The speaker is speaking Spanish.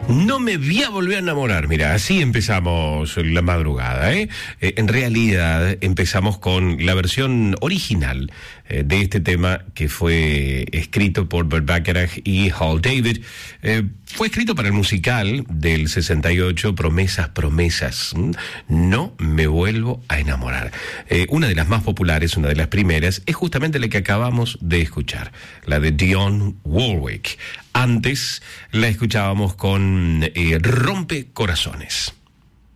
No me voy a volver a enamorar. Mira, así empezamos la madrugada, ¿eh? En realidad empezamos con la versión original de este tema que fue escrito por Burt Bacharach y Hal David. Fue escrito para el musical del 68, Promesas, Promesas. No me vuelvo a enamorar. Una de las más populares, una de las primeras, es justamente la que acabamos de escuchar, la de Dionne Warwick. Antes la escuchábamos con Rompe Corazones.